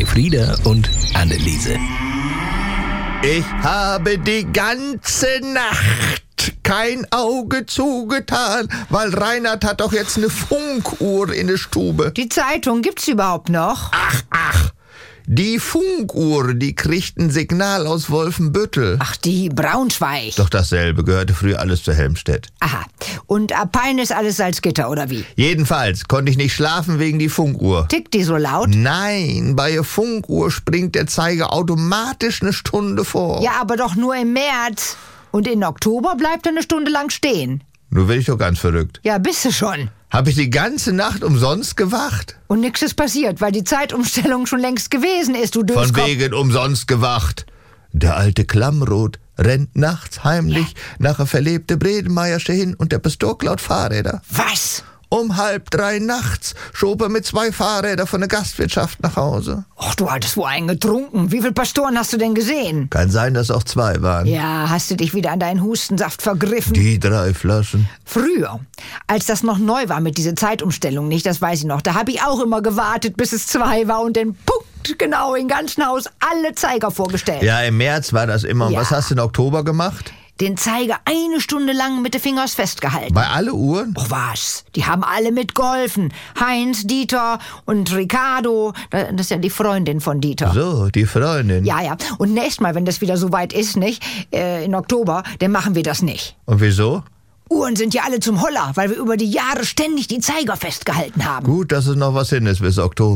bei Frieda und Anneliese. Ich habe die ganze Nacht kein Auge zugetan, weil Reinhard hat doch jetzt eine Funkuhr in der Stube. Die Zeitung gibt's überhaupt noch? Ach, die Funkuhr, die kriegt ein Signal aus Wolfenbüttel. Ach, die Braunschweig. Doch dasselbe, gehörte früher alles zu Helmstedt. Aha. Und ab Pein ist alles Salzgitter, oder wie? Jedenfalls konnte ich nicht schlafen wegen die Funkuhr. Tickt die so laut? Nein, bei der Funkuhr springt der Zeiger automatisch eine Stunde vor. Ja, aber doch nur im März. Und in Oktober bleibt er eine Stunde lang stehen. Nun werde ich doch ganz verrückt. Ja, bist du schon. Habe ich die ganze Nacht umsonst gewacht? Und nix ist passiert, weil die Zeitumstellung schon längst gewesen ist, du Döskopf. Von wegen umsonst gewacht. Der alte Klammroth rennt nachts heimlich nach einer verlebten Bredemeiersche hin und der Pastor klaut Fahrräder. Was? Um 2:30 nachts schob er mit 2 Fahrrädern von der Gastwirtschaft nach Hause. Och, du hattest wohl einen getrunken. Wie viele Pastoren hast du denn gesehen? Kann sein, dass auch 2 waren. Ja, hast du dich wieder an deinen Hustensaft vergriffen? Die 3 Flaschen. Früher, als das noch neu war mit dieser Zeitumstellung, nicht, das weiß ich noch, da habe ich auch immer gewartet, bis es 2 war und dann punktgenau im ganzen Haus alle Zeiger vorgestellt. Ja, im März war das immer. Und Ja. was hast du im Oktober gemacht? Den Zeiger 1 Stunde lang mit den Fingers festgehalten. Bei alle Uhren? Och was, die haben alle mitgeholfen. Heinz, Dieter und Ricardo, das ist ja die Freundin von Dieter. So, die Freundin. Ja. Und nächstes Mal, wenn das wieder so weit ist, nicht, in Oktober, dann machen wir das nicht. Und wieso? Uhren sind ja alle zum Holler, weil wir über die Jahre ständig die Zeiger festgehalten haben. Gut, dass es noch was hin ist bis Oktober.